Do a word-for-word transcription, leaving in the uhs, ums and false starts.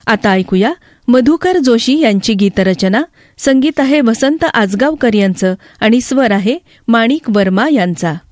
आता ऐकूया मधुकर जोशी यांची गीतरचना. संगीत आहे वसंत आजगावकर यांचं आणि स्वर आहे माणिक वर्मा यांचा.